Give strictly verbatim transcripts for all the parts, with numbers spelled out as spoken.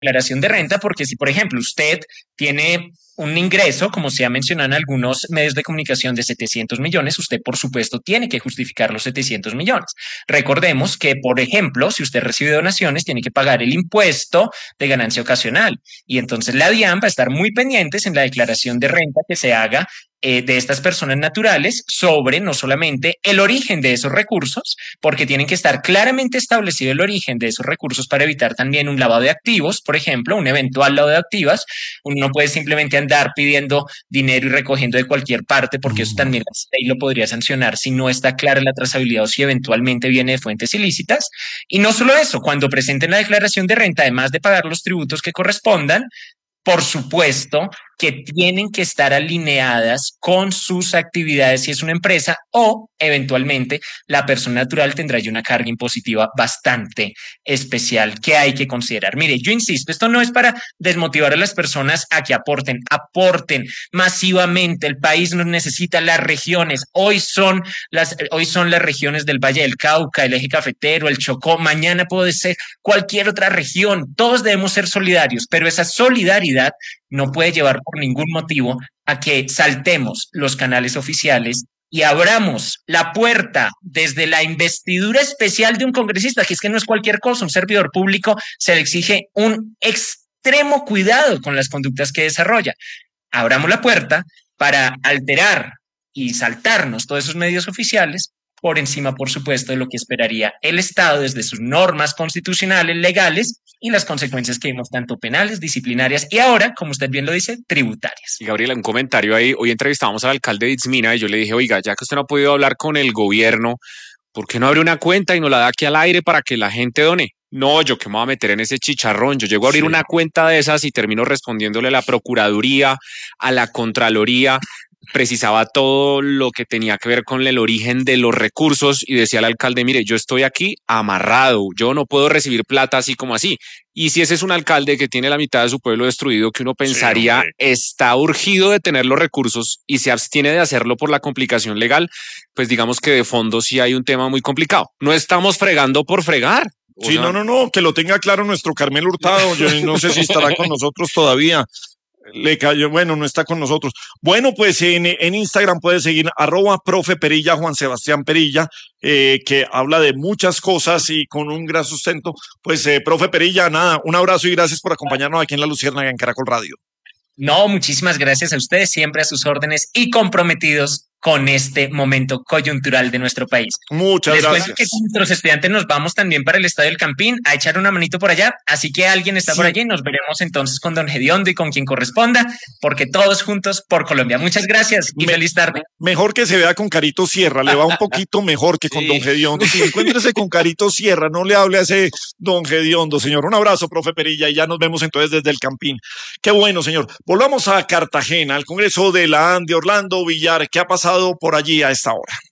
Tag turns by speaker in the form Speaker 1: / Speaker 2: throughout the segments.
Speaker 1: declaración de renta, porque si, por ejemplo, usted tiene un ingreso, como se ha mencionado en algunos medios de comunicación, de setecientos millones, usted, por supuesto, tiene que justificar los setecientos millones. Recordemos que, por ejemplo, si usted recibe donaciones, tiene que pagar el impuesto de ganancia ocasional. Y entonces la DIAN va a estar muy pendientes en la declaración de renta que se haga eh, de estas personas naturales sobre no solamente el origen de esos recursos, porque tienen que estar claramente establecido el origen de esos recursos para evitar también un lavado de activos, por ejemplo, un eventual lavado de activos. Uno no puede simplemente andar pidiendo dinero y recogiendo de cualquier parte, porque eso también la ley lo podría sancionar si no está clara la trazabilidad o si eventualmente viene de fuentes ilícitas. Y no solo eso, cuando presenten la declaración de renta, además de pagar los tributos que correspondan, por supuesto que tienen que estar alineadas con sus actividades si es una empresa, o eventualmente la persona natural tendrá ya una carga impositiva bastante especial que hay que considerar. Mire, yo insisto, esto no es para desmotivar a las personas a que aporten, aporten masivamente. El país nos necesita, las regiones. Hoy son las, hoy son las regiones del Valle del Cauca, el Eje Cafetero, el Chocó. Mañana puede ser cualquier otra región. Todos debemos ser solidarios, pero esa solidaridad no puede llevar por ningún motivo a que saltemos los canales oficiales y abramos la puerta desde la investidura especial de un congresista, que es que no es cualquier cosa. Un servidor público se le exige un extremo cuidado con las conductas que desarrolla. Abramos la puerta para alterar y saltarnos todos esos medios oficiales, por encima, por supuesto, de lo que esperaría el Estado desde sus normas constitucionales, legales, y las consecuencias que vimos tanto penales, disciplinarias y ahora, como usted bien lo dice, tributarias.
Speaker 2: Y Gabriela, un comentario ahí. Hoy entrevistamos al alcalde de Itzmina y yo le dije, oiga, ya que usted no ha podido hablar con el gobierno, ¿por qué no abre una cuenta y nos la da aquí al aire para que la gente done? No, yo qué me voy a meter en ese chicharrón. Yo llego a abrir sí. una cuenta de esas y termino respondiéndole a la Procuraduría, a la Contraloría. Precisaba todo lo que tenía que ver con el origen de los recursos y decía al alcalde, mire, yo estoy aquí amarrado, yo no puedo recibir plata así como así. Y si ese es un alcalde que tiene la mitad de su pueblo destruido, que uno pensaría sí, está urgido de tener los recursos y se abstiene de hacerlo por la complicación legal, pues digamos que de fondo sí hay un tema muy complicado. No estamos fregando por fregar.
Speaker 3: O sí, sea, no, no, no, que lo tenga claro nuestro Carmelo Hurtado, yo no sé si estará con nosotros todavía. Le cayó, bueno, no está con nosotros. Bueno, pues en, en Instagram puede seguir arroba profe Perilla, Juan Sebastián Perilla, eh, que habla de muchas cosas y con un gran sustento. Pues, eh, profe Perilla, nada, un abrazo y gracias por acompañarnos aquí en La Luciérnaga en Caracol Radio.
Speaker 1: No, muchísimas gracias a ustedes, siempre a sus órdenes y comprometidos con este momento coyuntural de nuestro país.
Speaker 3: Muchas
Speaker 1: Les
Speaker 3: gracias.
Speaker 1: cuento que con nuestros estudiantes nos vamos también para el Estadio del Campín a echar una manito por allá, así que alguien está sí. por allí y nos veremos entonces con don Gediondo y con quien corresponda, porque todos juntos por Colombia. Muchas gracias y Me, feliz tarde.
Speaker 3: Mejor que se vea con Carito Sierra, le va un poquito mejor que con sí. don Gediondo. Si encuéntrese con Carito Sierra, no le hable a ese don Gediondo, señor. Un abrazo, profe Perilla, y ya nos vemos entonces desde el Campín. Qué bueno, señor. Volvamos a Cartagena, al Congreso de la A N de Orlando Villar. ¿Qué ha pasado por allí a esta hora?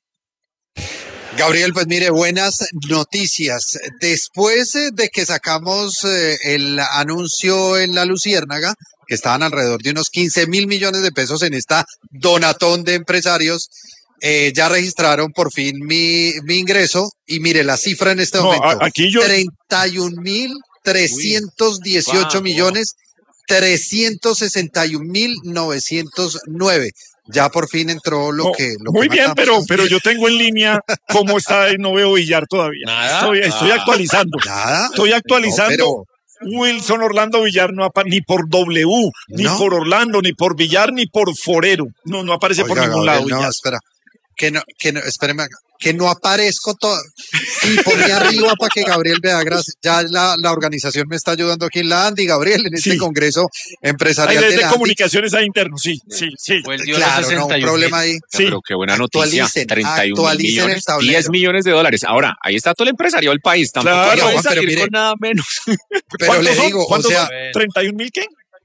Speaker 4: Gabriel, pues mire, buenas noticias. Después de que sacamos eh, el anuncio en La Luciérnaga, que estaban alrededor de unos quince mil millones de pesos en esta donatón de empresarios, eh, ya registraron por fin mi, mi ingreso y mire la cifra en este no, momento.
Speaker 3: Aquí yo...
Speaker 4: treinta y un mil trescientos dieciocho millones trescientos sesenta y un mil novecientos nueve. Ya por fin entró lo
Speaker 3: no,
Speaker 4: que... Lo
Speaker 3: muy
Speaker 4: que
Speaker 3: bien, pero, pero yo tengo en línea cómo está, no veo Villar todavía.
Speaker 2: Nada.
Speaker 3: Estoy, estoy actualizando.
Speaker 4: Nada.
Speaker 3: Estoy actualizando. No, pero... Wilson Orlando Villar no aparece ni por W, ni ¿no? por Orlando, ni por Villar, ni por Forero. No, no aparece Oiga, por ningún Gabriel, lado.
Speaker 4: No,
Speaker 3: Villar.
Speaker 4: espera. Que no, que no, espéreme acá. Que no aparezco todo. Sí, ponme arriba para que Gabriel vea. Gracias. Ya la, la organización me está ayudando aquí en la Andy, Gabriel, en este sí. congreso empresarial.
Speaker 3: Hay de,
Speaker 4: de la
Speaker 3: comunicaciones a internos, sí, sí, sí.
Speaker 4: Pues claro, no, un problema ahí.
Speaker 2: Sí. Pero qué buena noticia. treinta y un millones, diez millones de dólares. Ahora, ahí está todo el empresario del país. Tampoco
Speaker 3: claro,
Speaker 2: vamos a salir mire, con nada menos.
Speaker 4: Pero le digo, o sea,
Speaker 3: ¿treinta y un mil qué?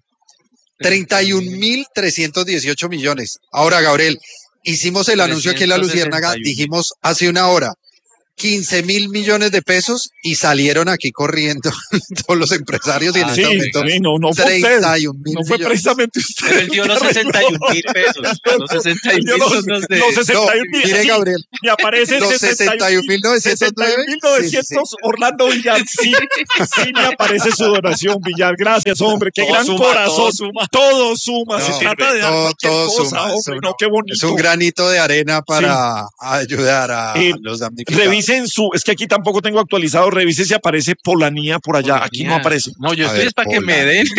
Speaker 4: treinta y un mil trescientos dieciocho millones. Ahora, Gabriel, hicimos el anuncio aquí en La Luciérnaga, dijimos hace una hora, quince mil millones de pesos y salieron aquí corriendo todos los empresarios y en
Speaker 3: Ah,
Speaker 4: este
Speaker 3: sí,
Speaker 4: momento
Speaker 3: sí, no, no fue usted.
Speaker 4: treinta y un mil
Speaker 3: No fue
Speaker 4: millones.
Speaker 3: precisamente usted.
Speaker 5: Pero él dio los sesenta y un mil pesos. Los sesenta y un
Speaker 3: Dio
Speaker 5: mil
Speaker 3: los,
Speaker 5: son los de...
Speaker 3: los sesenta y un mil.
Speaker 4: Mire,
Speaker 3: Sí,
Speaker 4: Gabriel,
Speaker 3: me aparece
Speaker 4: los sesenta y un mil novecientos nueve.
Speaker 3: novecientos Orlando Villar. Sí, sí, me aparece su donación, Villar. Gracias, hombre. Qué
Speaker 5: Todo
Speaker 3: gran
Speaker 5: suma,
Speaker 3: corazón.
Speaker 5: todo suma.
Speaker 3: Todo suma.
Speaker 4: No,
Speaker 3: Se trata de dar
Speaker 4: todo,
Speaker 3: cualquier
Speaker 4: todo
Speaker 3: cosa,
Speaker 4: suma,
Speaker 3: hombre.
Speaker 4: eso
Speaker 3: No,
Speaker 4: no.
Speaker 3: qué bonito.
Speaker 4: Es un granito de arena para ayudar a
Speaker 3: Eh,
Speaker 4: los damnificados.
Speaker 3: Revisen su, es que aquí tampoco tengo actualizado, revise si aparece Polanía por allá, aquí no aparece.
Speaker 5: No, yo
Speaker 4: A
Speaker 5: estoy
Speaker 4: ver,
Speaker 5: es para que
Speaker 4: Pola.
Speaker 5: me den.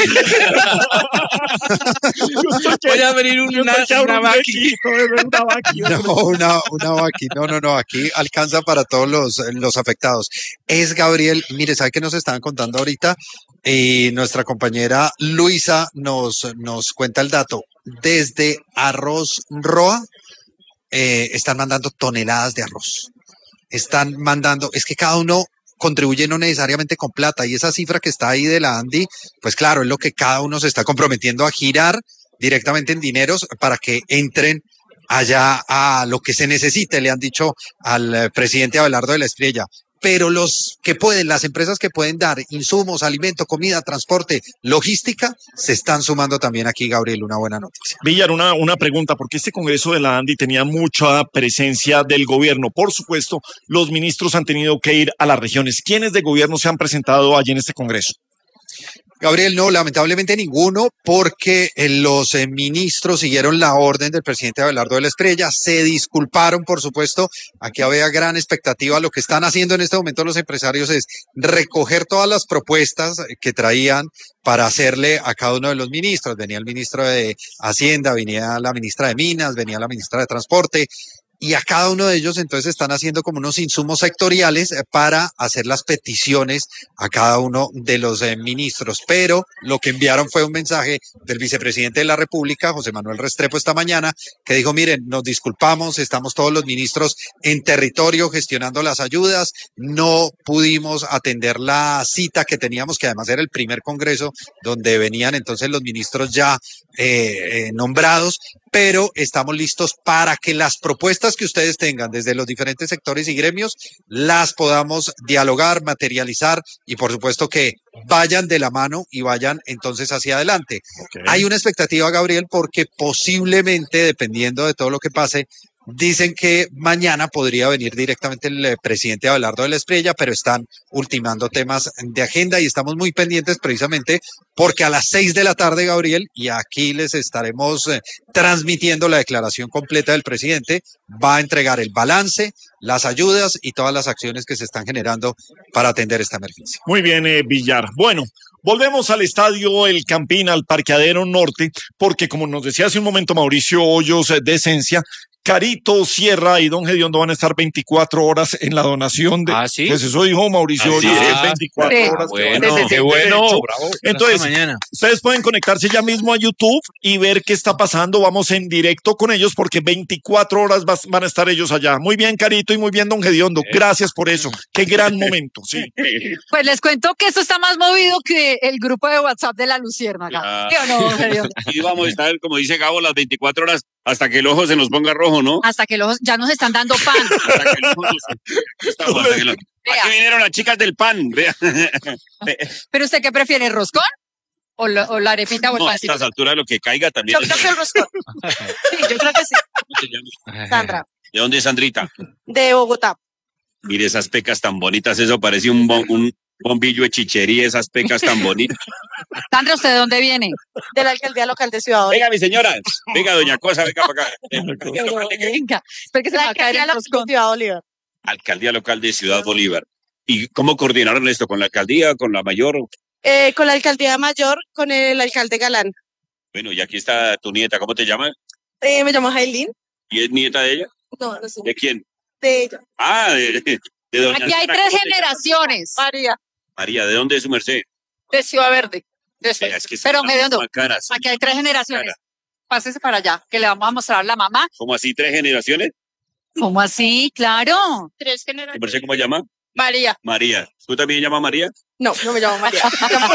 Speaker 3: Yo estoy que-
Speaker 5: Voy a abrir
Speaker 3: yo
Speaker 5: una,
Speaker 3: estoy que abro
Speaker 5: una
Speaker 3: un
Speaker 5: vaqui.
Speaker 3: huequito, de ver una vaqui, hombre.
Speaker 4: No, una, una vaqui. No, no, no. Aquí alcanza para todos los, los afectados. Es Gabriel. Mire, ¿sabe qué nos estaban contando ahorita? Y nuestra compañera Luisa nos, nos cuenta el dato. Desde Arroz Roa eh, están mandando toneladas de arroz. Están mandando, es que cada uno contribuye no necesariamente con plata y esa cifra que está ahí de la Andy, pues claro, es lo que cada uno se está comprometiendo a girar directamente en dineros para que entren allá a lo que se necesite, le han dicho al eh, presidente Abelardo de la Espriella. Pero los que pueden, las empresas que pueden dar insumos, alimento, comida, transporte, logística, se están sumando también aquí, Gabriel, una buena noticia.
Speaker 3: Villar, una, una pregunta, porque este Congreso de la Andy tenía mucha presencia del gobierno. Por supuesto, los ministros han tenido que ir a las regiones. ¿Quiénes de gobierno se han presentado allí en este Congreso?
Speaker 4: Gabriel, no, lamentablemente ninguno, porque eh, los eh, ministros siguieron la orden del presidente Abelardo de la Espriella, se disculparon, por supuesto, aquí había gran expectativa, lo que están haciendo en este momento los empresarios es recoger todas las propuestas que traían para hacerle a cada uno de los ministros, venía el ministro de Hacienda, venía la ministra de Minas, venía la ministra de Transporte, y a cada uno de ellos entonces están haciendo como unos insumos sectoriales eh, para hacer las peticiones a cada uno de los eh, ministros. Pero lo que enviaron fue un mensaje del vicepresidente de la República, José Manuel Restrepo, esta mañana, que dijo, miren, nos disculpamos, estamos todos los ministros en territorio gestionando las ayudas, no pudimos atender la cita que teníamos, que además era el primer congreso donde venían entonces los ministros ya eh, eh, nombrados, pero estamos listos para que las propuestas que ustedes tengan desde los diferentes sectores y gremios las podamos dialogar, materializar y por supuesto que vayan de la mano y vayan entonces hacia adelante.
Speaker 3: Okay.
Speaker 4: Hay una expectativa, Gabriel, porque posiblemente, dependiendo de todo lo que pase, dicen que mañana podría venir directamente el eh, presidente Abelardo de la Espriella, pero están ultimando temas de agenda y estamos muy pendientes precisamente porque a las seis de la tarde, Gabriel, y aquí les estaremos eh, transmitiendo la declaración completa del presidente, va a entregar el balance, las ayudas y todas las acciones que se están generando para atender esta emergencia.
Speaker 3: Muy bien, eh, Villar. Bueno, volvemos al estadio El Campín, al parqueadero norte, porque como nos decía hace un momento Mauricio Hoyos eh, de Esencia, Carito Sierra y Don Gediondo van a estar veinticuatro horas en la donación de...
Speaker 5: ¿Ah, sí?
Speaker 3: Pues eso dijo Mauricio
Speaker 5: ¿Ah,
Speaker 3: Hoyos,
Speaker 5: sí?
Speaker 3: que es
Speaker 5: Ah,
Speaker 3: veinticuatro
Speaker 6: sí.
Speaker 3: horas.
Speaker 5: Bueno,
Speaker 3: que van a
Speaker 5: qué
Speaker 3: tener
Speaker 5: bueno.
Speaker 3: derecho.
Speaker 5: Bravo.
Speaker 3: Entonces,
Speaker 5: Hasta mañana.
Speaker 3: ustedes pueden conectarse ya mismo a YouTube y ver qué está pasando. Vamos en directo con ellos porque veinticuatro horas vas- van a estar ellos allá. Muy bien, Carito, y muy bien, Don Gediondo. Gracias por eso. Qué gran momento, sí.
Speaker 6: Pues les cuento que esto está más movido que el grupo de WhatsApp de la Luciérnaga.
Speaker 7: Ah.
Speaker 6: ¿Sí o no, don Gediondo?
Speaker 7: Y vamos a estar, como dice Gabo, las veinticuatro horas hasta que el ojo se nos ponga rojo, ¿no?
Speaker 6: Hasta que los, ya nos están dando pan.
Speaker 7: Hasta que el ojo nos- Estamos, hasta que lo-
Speaker 6: Vea.
Speaker 7: Aquí vinieron las chicas del pan. Vea.
Speaker 6: ¿Pero usted qué prefiere, el roscón? ¿O la, o la arepita o el
Speaker 7: No, a
Speaker 6: pancito?
Speaker 7: estas alturas lo que caiga también.
Speaker 8: Yo creo que el roscón. Sí, yo creo que sí.
Speaker 7: ¿Cómo se llama?
Speaker 8: Sandra,
Speaker 7: ¿De dónde es Sandrita?
Speaker 8: de Bogotá.
Speaker 7: Mire esas pecas tan bonitas, eso parece un, bom- un bombillo de chichería, esas pecas tan bonitas.
Speaker 6: Sandra, ¿usted de dónde viene?
Speaker 8: De la alcaldía local de Ciudad Bolívar.
Speaker 7: Venga, mi señora, venga, doña Cosa, venga para acá. Alcaldía local de, qué?
Speaker 6: Venga, espera que se me
Speaker 8: La
Speaker 6: va a caer
Speaker 8: alcaldía
Speaker 6: el
Speaker 8: local de
Speaker 6: roscón.
Speaker 8: Ciudad Bolívar.
Speaker 7: Alcaldía local de Ciudad Bolívar. ¿Y cómo coordinaron esto? ¿Con la alcaldía, con la mayor?
Speaker 8: Eh, con la alcaldía mayor, con el alcalde Galán.
Speaker 7: Bueno, y aquí está tu nieta, ¿cómo te llamas?
Speaker 8: Eh, me llamo Jailín.
Speaker 7: ¿Y es nieta de ella?
Speaker 8: No, no sé.
Speaker 7: ¿De quién?
Speaker 8: De ella.
Speaker 7: Ah, de, de, de doña
Speaker 6: Aquí hay
Speaker 7: Sandra,
Speaker 6: tres
Speaker 7: ¿cómo te llamas?
Speaker 6: generaciones
Speaker 8: María.
Speaker 7: María, ¿de dónde es su merced?
Speaker 8: De Ciudad Verde. De Ciudad.
Speaker 7: Vea, es que
Speaker 6: Pero,
Speaker 7: están
Speaker 6: Gediondo,
Speaker 7: más caras.
Speaker 6: aquí hay tres generaciones. Pásese para allá, que le vamos a mostrar a la mamá.
Speaker 7: ¿Cómo así, tres generaciones?
Speaker 6: ¿Cómo así? Claro.
Speaker 8: Tres
Speaker 7: ¿Tu
Speaker 8: generaciones.
Speaker 7: merced cómo llama?
Speaker 8: María.
Speaker 7: María. ¿Tú también llamas María?
Speaker 8: No, no me llamo María.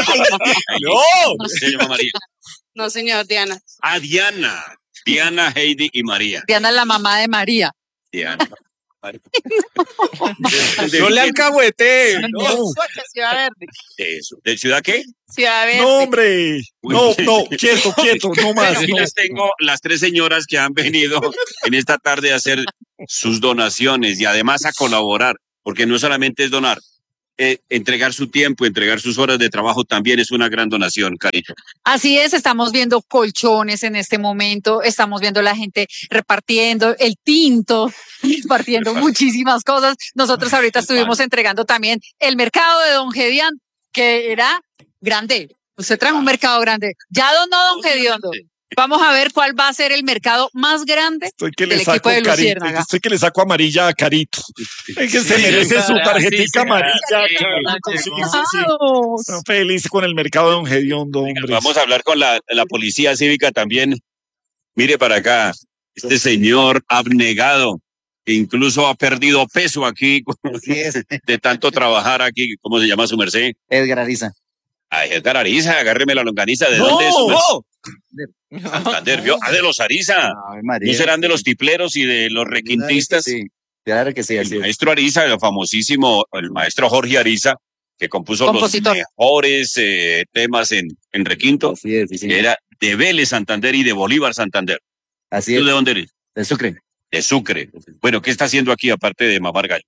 Speaker 3: ¡No!
Speaker 7: Se llama María.
Speaker 8: No, señor, Diana.
Speaker 7: Ah, Diana. Diana, Heidi y María.
Speaker 6: Diana es la mamá de María.
Speaker 7: Diana. De-
Speaker 2: No le alcahuete.
Speaker 3: No,
Speaker 8: Ciudad Verde.
Speaker 7: Eso. ¿De ciudad qué?
Speaker 8: Ciudad Verde.
Speaker 3: no, hombre. No, no, quieto, quieto, no más.
Speaker 7: Aquí
Speaker 3: no.
Speaker 7: las tengo, las tres señoras que han venido en esta tarde a hacer sus donaciones y además a colaborar, porque no solamente es donar, eh, entregar su tiempo, entregar sus horas de trabajo también es una gran donación, Carito.
Speaker 6: Así es, estamos viendo colchones en este momento, estamos viendo la gente repartiendo el tinto, repartiendo muchísimas cosas. Nosotros ahorita estuvimos entregando también el mercado de Don Gedián, que era grande. Usted trajo un mercado grande. Ya donó Don Gediondo. Vamos a ver cuál va a ser el mercado más grande
Speaker 3: Estoy que le
Speaker 6: del
Speaker 3: saco
Speaker 6: equipo de
Speaker 3: carito,
Speaker 6: Luciérnaga.
Speaker 3: estoy que le saco amarilla a Carito. Es que se
Speaker 2: Sí,
Speaker 3: merece
Speaker 2: sí,
Speaker 3: su
Speaker 2: sí,
Speaker 3: tarjetita
Speaker 2: sí,
Speaker 3: amarilla.
Speaker 2: sí,
Speaker 3: Carito, sí, sí, sí.
Speaker 6: Vamos.
Speaker 3: No, feliz con el mercado de Don Gediondo, hombre.
Speaker 7: Vamos a hablar con la, la policía cívica también. Mire para acá, este señor abnegado, que incluso ha perdido peso aquí
Speaker 9: Así es,
Speaker 7: de tanto trabajar aquí. ¿Cómo se llama su merced?
Speaker 9: Edgar Ariza.
Speaker 7: Ay, Edgar Ariza, agárreme la longaniza. ¿De
Speaker 3: ¡No!
Speaker 7: dónde es su merced? Santander, ¿vio? Ah, de los Ariza.
Speaker 9: Ave María.
Speaker 7: ¿No serán de los tipleros y de los requintistas?
Speaker 9: Sí, claro que sí, así
Speaker 7: El
Speaker 9: es.
Speaker 7: maestro Ariza, el famosísimo, el maestro Jorge Ariza, que compuso
Speaker 6: Compositor.
Speaker 7: los mejores eh, temas en, en requinto,
Speaker 9: Así es, sí, sí.
Speaker 7: que era de Vélez Santander y de Bolívar Santander.
Speaker 9: Así
Speaker 7: ¿Tú
Speaker 9: es.
Speaker 7: de dónde eres?
Speaker 9: De Sucre.
Speaker 7: De Sucre. Bueno, ¿qué está haciendo aquí aparte de mamar gallo?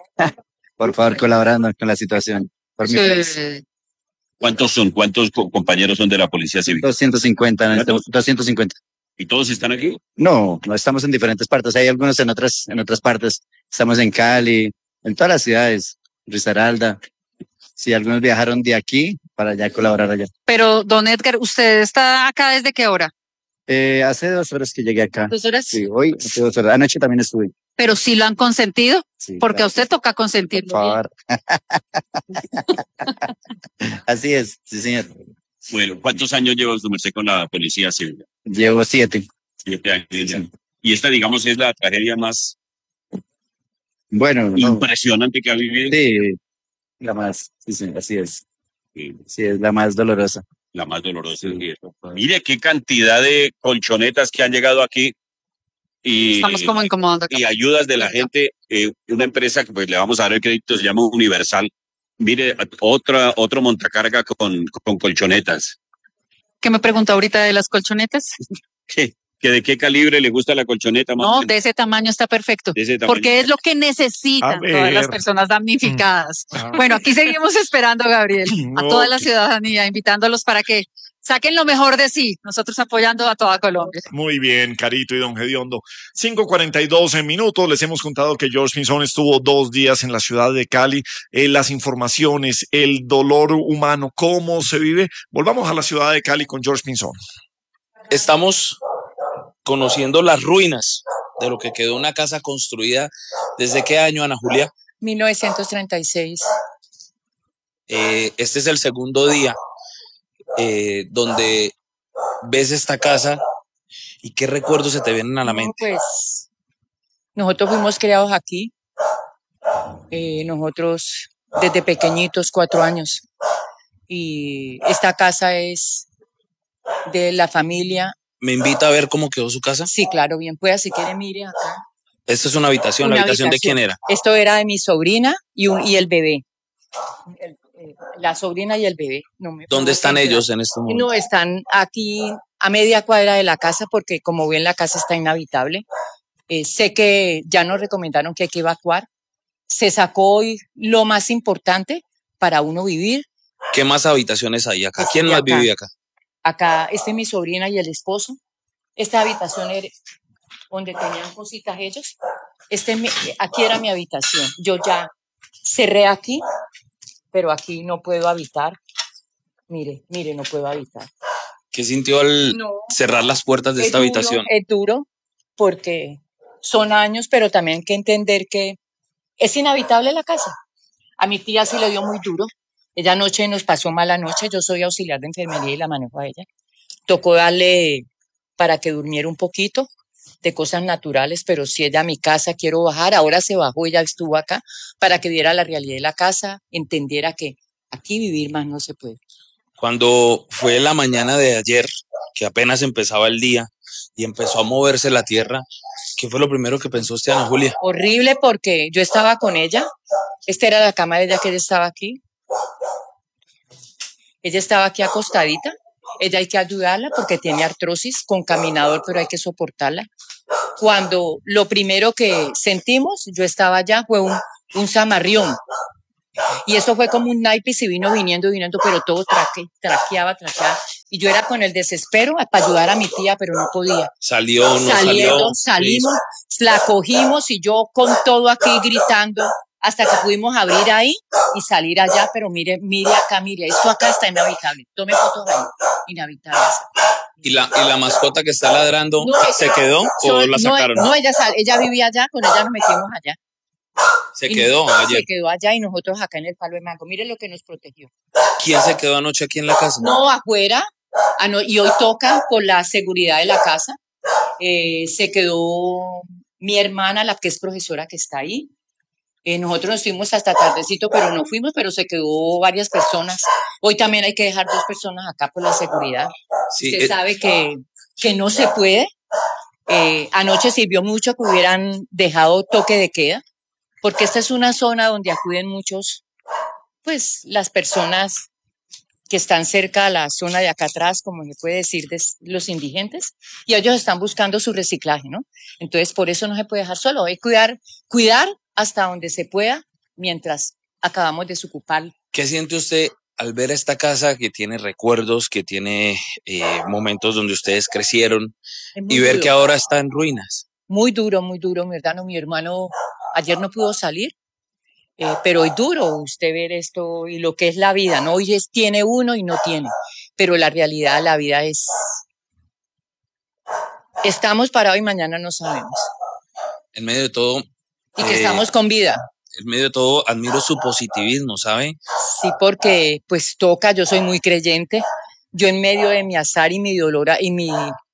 Speaker 9: Por favor, colaborando con la situación. Por mi país.
Speaker 6: Sí.
Speaker 7: ¿Cuántos son? ¿Cuántos co- compañeros son de la Policía Cívica?
Speaker 9: doscientos cincuenta, en este- doscientos cincuenta.
Speaker 7: ¿Y todos están aquí?
Speaker 9: No, no estamos en diferentes partes. Hay algunos en otras, en otras partes. Estamos en Cali, en todas las ciudades, Risaralda. Sí, algunos viajaron de aquí para allá colaborar allá.
Speaker 6: Pero, don Edgar, ¿usted está acá desde qué hora?
Speaker 9: Eh, hace dos horas que llegué acá.
Speaker 6: ¿Dos horas?
Speaker 9: Sí, hoy, hace dos horas. Anoche también estuve.
Speaker 6: Pero sí lo han consentido,
Speaker 9: Sí,
Speaker 6: porque
Speaker 9: claro.
Speaker 6: a usted toca consentirlo.
Speaker 9: Por favor. Así es, sí, señor.
Speaker 7: Bueno, ¿cuántos años lleva su merced con la Policía Cívica?
Speaker 9: Llevo siete.
Speaker 7: Siete años ya. Y esta, digamos, es la tragedia más
Speaker 9: Bueno, no,
Speaker 7: impresionante que ha vivido.
Speaker 9: sí, la más, sí, sí, así es.
Speaker 7: Sí,
Speaker 9: Sí, es la más dolorosa.
Speaker 7: la más dolorosa. Mire qué cantidad de colchonetas que han llegado aquí y,
Speaker 6: Estamos como incomodando acá.
Speaker 7: y ayudas de la gente. Eh, una empresa que pues le vamos a dar el crédito, se llama Universal. Mire, otra, otro montacarga con, con colchonetas.
Speaker 6: ¿Qué me preguntó ahorita de las colchonetas?
Speaker 7: ¿Qué? ¿Que ¿De qué calibre le gusta la colchoneta? más o
Speaker 6: No,
Speaker 7: menos?
Speaker 6: de ese tamaño está perfecto.
Speaker 7: De ese tamaño.
Speaker 6: Porque es lo que necesitan
Speaker 3: A ver.
Speaker 6: todas las personas damnificadas.
Speaker 3: Ah.
Speaker 6: Bueno, aquí seguimos esperando, Gabriel, a
Speaker 3: No,
Speaker 6: toda la
Speaker 3: que-
Speaker 6: ciudadanía, invitándolos para que saquen lo mejor de sí. Nosotros apoyando a toda Colombia.
Speaker 3: Muy bien, Carito y Don Gediondo. cinco cuarenta y dos minutos. Les hemos contado que George Pinzón estuvo dos días en la ciudad de Cali. Eh, las informaciones, el dolor humano, cómo se vive. Volvamos a la ciudad de Cali con George Pinzón.
Speaker 5: Estamos conociendo las ruinas de lo que quedó una casa construida. ¿Desde qué año, Ana Julia?
Speaker 10: mil novecientos treinta y seis.
Speaker 5: Eh, este es el segundo día eh, donde ves esta casa y qué recuerdos se te vienen a la
Speaker 10: No,
Speaker 5: mente.
Speaker 10: pues nosotros fuimos criados aquí. Eh, nosotros desde pequeñitos, cuatro años. Y esta casa es de la familia.
Speaker 5: ¿Me invita a ver cómo quedó su casa?
Speaker 10: Sí, claro, bien pueda, si quiere, mire acá.
Speaker 5: Esta es una habitación.
Speaker 10: Una
Speaker 5: ¿La habitación de
Speaker 10: habitación.
Speaker 5: quién era?
Speaker 10: Esto era de mi sobrina y, un, y el bebé. El- eh, la sobrina y el bebé. No me
Speaker 5: ¿Dónde
Speaker 10: puedo
Speaker 5: están
Speaker 10: enterar.
Speaker 5: ellos en este momento?
Speaker 10: No, están aquí a media cuadra de la casa porque como ven la casa está inhabitable. Eh, sé que ya nos recomendaron que hay que evacuar. Se sacó hoy lo más importante para uno vivir.
Speaker 5: ¿Qué más habitaciones hay acá? ¿Quién
Speaker 10: Y
Speaker 5: más
Speaker 10: acá.
Speaker 5: vive acá?
Speaker 10: Acá esta es mi sobrina y el esposo. Esta habitación era donde tenían cositas ellos. Este, es mi- aquí era mi habitación. Yo ya cerré aquí, pero aquí no puedo habitar. Mire, mire, no puedo habitar.
Speaker 5: ¿Qué sintió al
Speaker 10: No.
Speaker 5: cerrar las puertas de
Speaker 10: Es
Speaker 5: esta
Speaker 10: duro,
Speaker 5: habitación?
Speaker 10: Es duro porque son años, pero también hay que entender que es inhabitable la casa. A mi tía sí le dio muy duro. Ella anoche nos pasó mala noche. Yo soy auxiliar de enfermería y la manejo a ella. Tocó darle para que durmiera un poquito de cosas naturales, pero si ella a mi casa quiero bajar, ahora se bajó, ella estuvo acá para que viera la realidad de la casa, entendiera que aquí vivir más no se puede.
Speaker 5: Cuando fue la mañana de ayer, que apenas empezaba el día y empezó a moverse la tierra, ¿Qué fue lo primero que pensó usted, Ana Julia?
Speaker 10: Horrible porque yo estaba con ella. Esta era la cama de ella que ella estaba aquí. Ella estaba aquí acostadita. Ella hay que ayudarla porque tiene artrosis con caminador, pero hay que soportarla. Cuando lo primero que sentimos, yo estaba allá, fue un, un zamarrión. Y eso fue como un naipe y se vino viniendo, viniendo, pero todo traque, traqueaba, traqueaba. Y yo era con el desespero para ayudar a mi tía, pero no podía.
Speaker 5: Salió, no
Speaker 10: Salieron,
Speaker 5: salió.
Speaker 10: salimos, la cogimos y yo con todo aquí gritando hasta que pudimos abrir ahí y salir allá, pero mire, mire acá, mire, esto acá está inhabitable. Tome fotos ahí, inhabitable.
Speaker 5: ¿Y la, y la mascota que está ladrando
Speaker 10: No,
Speaker 5: se
Speaker 10: ella-
Speaker 5: quedó o
Speaker 10: no,
Speaker 5: la sacaron?
Speaker 10: No, ella, sal- ella vivía allá, con ella nos metimos allá.
Speaker 5: Se
Speaker 10: Y
Speaker 5: quedó
Speaker 10: nos-
Speaker 5: ayer.
Speaker 10: Se quedó allá y nosotros acá en el palo de mango. Mire lo que nos protegió.
Speaker 5: ¿Quién se quedó anoche aquí en la casa?
Speaker 10: No, afuera. Ah, no, y hoy toca por la seguridad de la casa. Eh, se quedó mi hermana, la que es profesora que está ahí. Eh, nosotros nos fuimos hasta tardecito, pero no fuimos, pero se quedó varias personas. Hoy también hay que dejar dos personas acá por la seguridad.
Speaker 5: Sí,
Speaker 10: Usted
Speaker 5: eh,
Speaker 10: sabe que, que no se puede. Eh, anoche sirvió mucho que hubieran dejado toque de queda, porque esta es una zona donde acuden muchos, pues, las personas que están cerca a la zona de acá atrás, como se puede decir, de los indigentes, y ellos están buscando su reciclaje, ¿no? Entonces, por eso no se puede dejar solo, hay que cuidar, cuidar hasta donde se pueda, mientras acabamos de desocupar.
Speaker 5: ¿Qué siente usted al ver esta casa que tiene recuerdos, que tiene eh, momentos donde ustedes crecieron
Speaker 10: Es muy
Speaker 5: y ver
Speaker 10: duro.
Speaker 5: que ahora está en ruinas?
Speaker 10: Muy duro, muy duro, mi hermano. Mi hermano ayer no pudo salir, eh, pero es duro usted ver esto y lo que es la vida, ¿no? Hoy es, tiene uno y no tiene, pero la realidad, la vida es... Estamos parados y mañana no sabemos.
Speaker 5: En medio de todo,
Speaker 10: Y que
Speaker 5: eh,
Speaker 10: estamos con vida.
Speaker 5: en medio de todo, admiro su positivismo, ¿sabe?
Speaker 10: Sí, porque pues toca, yo soy muy creyente. Yo en medio de mi azar y mi dolor y mi...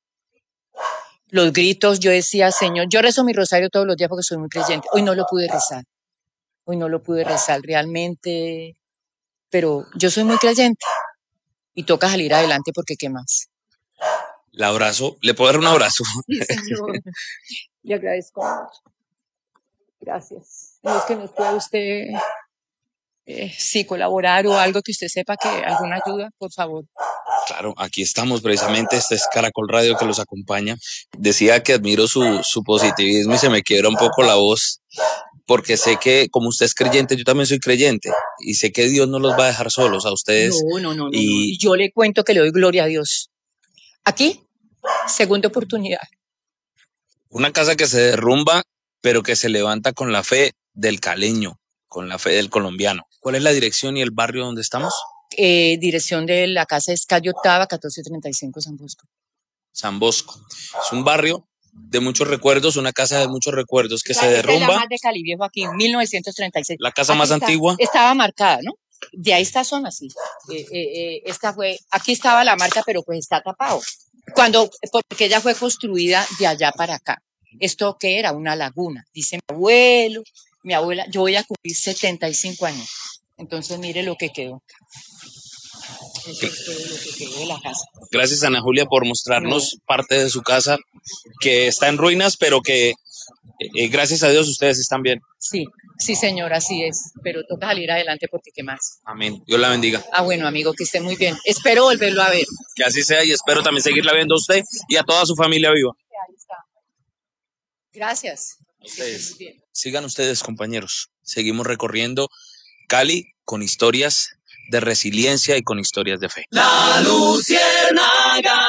Speaker 10: los gritos, yo decía, Señor, yo rezo mi rosario todos los días porque soy muy creyente. Hoy no lo pude rezar. Hoy no lo pude rezar realmente, pero yo soy muy creyente y toca salir adelante porque ¿qué más?
Speaker 5: Le abrazo, ¿le puedo dar un abrazo?
Speaker 10: Sí, señor. Le agradezco mucho. Gracias. No es que nos pueda usted eh, sí colaborar o algo que usted sepa que alguna ayuda, por favor.
Speaker 5: Claro, aquí estamos precisamente, este es Caracol Radio que los acompaña. Decía que admiro su, su positivismo y se me quiebra un poco la voz, porque sé que como usted es creyente, yo también soy creyente, y sé que Dios no los va a dejar solos a ustedes.
Speaker 10: No, no, no, no.
Speaker 5: y
Speaker 10: no. Yo le cuento que le doy gloria a Dios. Aquí, segunda oportunidad.
Speaker 5: Una casa que se derrumba, pero que se levanta con la fe del caleño, con la fe del colombiano. ¿Cuál es la dirección y el barrio donde estamos?
Speaker 10: Eh, dirección de la casa es calle Octava, catorce treinta y cinco, San Bosco.
Speaker 5: San Bosco. Es un barrio de muchos recuerdos, una casa de muchos recuerdos que
Speaker 10: Esta-
Speaker 5: se
Speaker 10: esta es la
Speaker 5: derrumba.
Speaker 10: más de Cali Viejo aquí, mil novecientos treinta y seis.
Speaker 5: La casa
Speaker 10: Aquí
Speaker 5: más
Speaker 10: está-
Speaker 5: antigua.
Speaker 10: Estaba marcada, ¿no? De ahí esta zona, sí. Eh, eh, eh, esta fue, aquí estaba la marca, pero pues está tapado. Cuando, porque ella fue construida de allá para acá. Esto que era una laguna, dice mi abuelo, mi abuela, yo voy a cumplir setenta y cinco años. Entonces mire lo que quedó. Eso es todo lo que quedó de la casa.
Speaker 5: Gracias, Ana Julia, por mostrarnos parte de su casa que está en ruinas, pero que eh, gracias a Dios ustedes están bien.
Speaker 10: Sí, sí, señor, así es. Pero toca salir adelante porque ¿qué más?
Speaker 5: Amén. Dios la bendiga.
Speaker 10: Ah, bueno, amigo, que esté muy bien. Espero volverlo a ver.
Speaker 5: Que así sea y espero también seguirla viendo a usted y a toda su familia viva.
Speaker 10: Ahí está. Gracias.
Speaker 5: Ustedes. Sigan ustedes, compañeros. Seguimos recorriendo Cali con historias de resiliencia y con historias de fe.
Speaker 11: La Luciérnaga.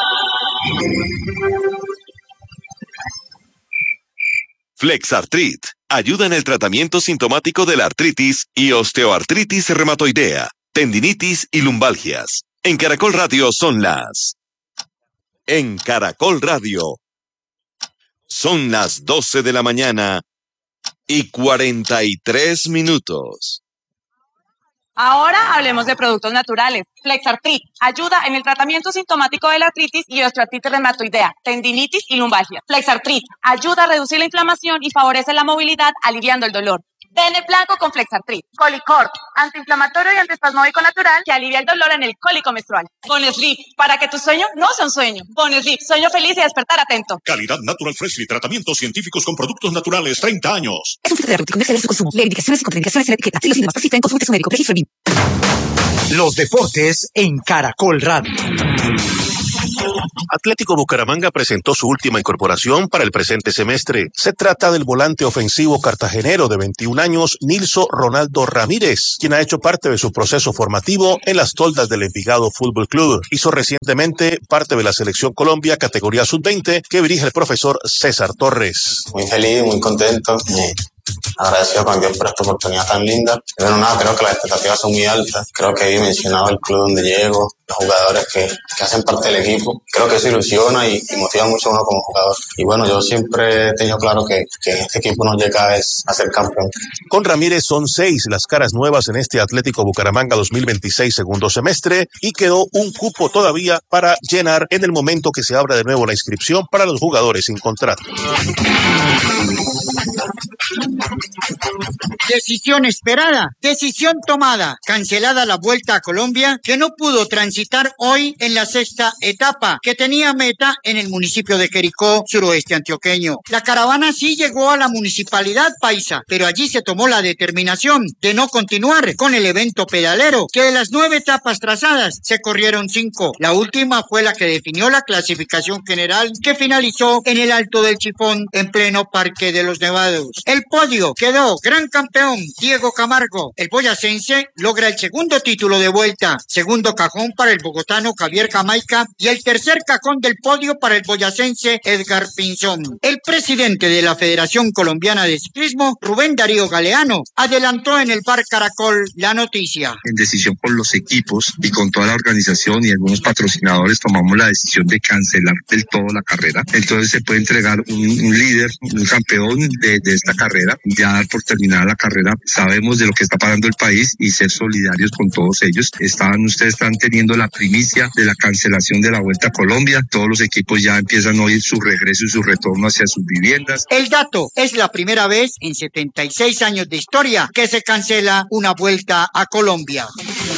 Speaker 12: Flexartrit ayuda en el tratamiento sintomático de la artritis y osteoartritis reumatoidea, tendinitis y lumbalgias. En Caracol Radio son las... En Caracol Radio son las doce de la mañana y cuarenta y tres minutos.
Speaker 13: Ahora hablemos de productos naturales. Flexartrit ayuda en el tratamiento sintomático de la artritis y osteoartritis reumatoidea, tendinitis y lumbalgia. Flexartrit ayuda a reducir la inflamación y favorece la movilidad, aliviando el dolor. Dene blanco con Flexartrit. Colicort, antiinflamatorio y antiespasmódico natural que alivia el dolor en el cólico menstrual. Boneslip, para que tu sueño no sea un sueño. Boneslip, sueño feliz y despertar atento.
Speaker 14: Calidad Natural Freshly, tratamientos científicos con productos naturales, treinta años.
Speaker 15: Es un fitoterapéutico, no exceder su consumo. Lee indicaciones y contraindicaciones en la etiqueta. Si los síntomas persisten, consulte a su médico. Registro B I M.
Speaker 16: Los deportes en Caracol Radio.
Speaker 17: Atlético Bucaramanga presentó su última incorporación para el presente semestre. Se trata del volante ofensivo cartagenero de veintiún años, Nilson Ronaldo Ramírez, quien ha hecho parte de su proceso formativo en las toldas del Envigado Fútbol Club. Hizo recientemente parte de la Selección Colombia categoría sub veinte que dirige el profesor César Torres.
Speaker 18: Muy feliz, muy contento. Y agradecido con Dios por esta oportunidad tan linda. Pero nada, creo que las expectativas son muy altas. Creo que he dimensionado el club donde llego, los jugadores que, que hacen parte del equipo. Creo que eso ilusiona y, y motiva mucho a uno como jugador. Y bueno, yo siempre he tenido claro que, que este equipo nos llega es a ser campeón.
Speaker 17: Con Ramírez son seis las caras nuevas en este Atlético Bucaramanga dos mil veintiséis segundo semestre y quedó un cupo todavía para llenar en el momento que se abra de nuevo la inscripción para los jugadores sin contrato.
Speaker 16: Decisión esperada, decisión tomada, cancelada la Vuelta a Colombia que no pudo transitar hoy en la sexta etapa que tenía meta en el municipio de Jericó, suroeste antioqueño. La caravana sí llegó a la municipalidad paisa, pero allí se tomó la determinación de no continuar con el evento pedalero, que de las nueve etapas trazadas se corrieron cinco. La última fue la que definió la clasificación general que finalizó en el Alto del Chifón en pleno Parque de los Nevados. El podio quedó gran campeón Diego Camargo. El boyacense logra el segundo título de vuelta, segundo cajón para el bogotano Javier Jamaica y el tercer cajón del podio para el boyacense Edgar Pinzón. El presidente de la Federación Colombiana de Ciclismo, Rubén Darío Galeano, adelantó en el Bar Caracol la noticia.
Speaker 19: En decisión con los equipos y con toda la organización y algunos patrocinadores tomamos la decisión de cancelar del todo la carrera. Entonces se puede entregar un, un líder, un campeón de, de esta carrera. Ya por terminar la carrera sabemos de lo que está pasando el país y ser solidarios con todos ellos. Estaban, ustedes están teniendo la primicia de la cancelación de la Vuelta a Colombia. Todos los equipos ya empiezan a oír su regreso y su retorno hacia sus viviendas.
Speaker 16: El dato es la primera vez en setenta y seis años de historia que se cancela una Vuelta a Colombia.